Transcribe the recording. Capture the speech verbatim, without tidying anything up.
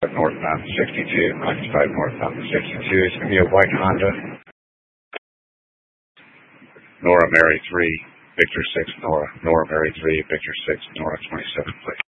northbound sixty-two, Minus five northbound sixty-two. It's going to be a white Honda. Nora Mary three, Victor six, Nora. Nora Mary three, Victor six, Nora twenty-seven, please.